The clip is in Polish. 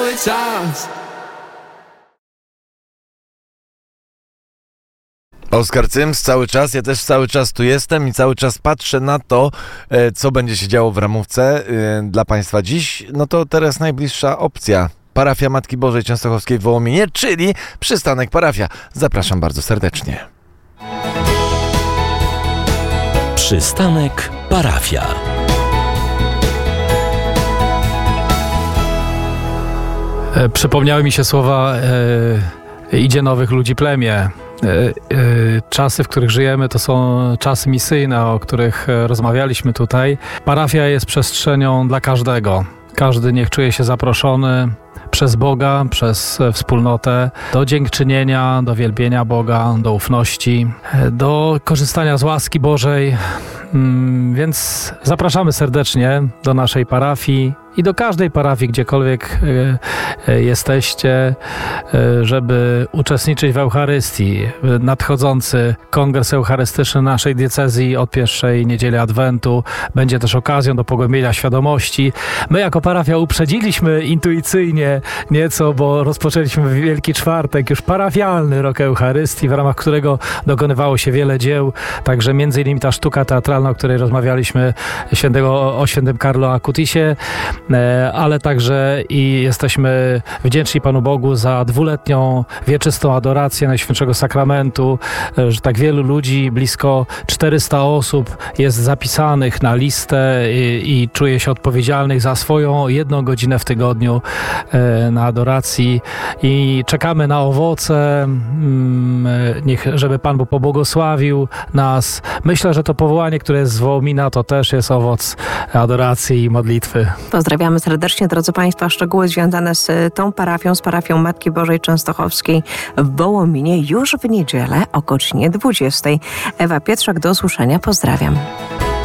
cały czas. Oskar Cyms cały czas, ja też cały czas tu jestem i cały czas patrzę na to, co będzie się działo w ramówce dla Państwa dziś. No to teraz najbliższa opcja. Parafia Matki Bożej Częstochowskiej w Wołominie, czyli przystanek parafia. Zapraszam bardzo serdecznie. Przystanek parafia. Przypomniały mi się słowa idzie nowych ludzi plemię. Czasy, w których żyjemy, to są czasy misyjne, o których rozmawialiśmy tutaj. Parafia jest przestrzenią dla każdego. Każdy niech czuje się zaproszony przez Boga, przez wspólnotę do dziękczynienia, do wielbienia Boga, do ufności, do korzystania z łaski Bożej. Więc zapraszamy serdecznie do naszej parafii i do każdej parafii, gdziekolwiek jesteście, żeby uczestniczyć w Eucharystii. Nadchodzący kongres eucharystyczny naszej diecezji od pierwszej niedzieli Adwentu będzie też okazją do pogłębienia świadomości. My jako parafia uprzedziliśmy intuicyjnie nieco, bo rozpoczęliśmy w Wielki Czwartek już parafialny rok Eucharystii, w ramach którego dokonywało się wiele dzieł, także między innymi ta sztuka teatralna, o której rozmawialiśmy, o świętym Carlo Acutisie, ale także i jesteśmy wdzięczni Panu Bogu za 2-letnią wieczystą adorację Najświętszego Sakramentu, że tak wielu ludzi, blisko 400 osób jest zapisanych na listę i czuje się odpowiedzialnych za swoją 1 godzinę w tygodniu na adoracji i czekamy na owoce, żeby Pan Bóg pobłogosławił nas. Myślę, że to powołanie, które jest z Wołomina, to też jest owoc adoracji i modlitwy. Pozdrawiamy serdecznie, drodzy Państwo. Szczegóły związane z tą parafią, z parafią Matki Bożej Częstochowskiej w Wołominie już w niedzielę o godzinie 20. Ewa Pietrzak, do usłyszenia. Pozdrawiam.